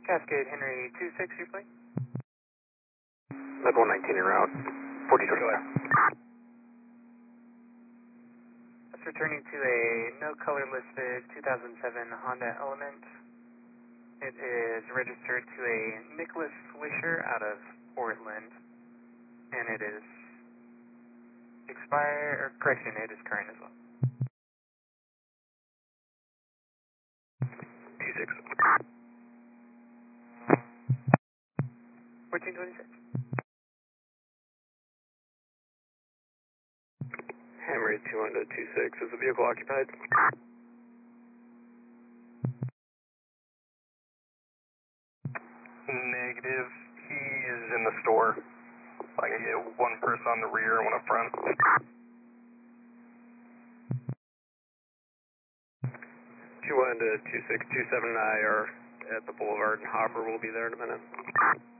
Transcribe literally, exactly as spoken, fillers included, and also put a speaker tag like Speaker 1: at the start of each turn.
Speaker 1: Cascade Henry two six, your plane.
Speaker 2: Med one nineteen en route. forty-two. Go ahead.
Speaker 1: That's returning to a no color listed two thousand seven Honda Element. It is registered to a Nicholas Swisher out of Portland. And it is expired, or correction, it is current as well.
Speaker 2: two six.
Speaker 1: fourteen twenty-six.
Speaker 2: Hammer two one to two six. Is the vehicle occupied?
Speaker 3: Negative. He is in the store. I can get one person on the rear and one up front.
Speaker 2: two one to two six. two seven and I are at the Boulevard and Hopper will be there in a minute.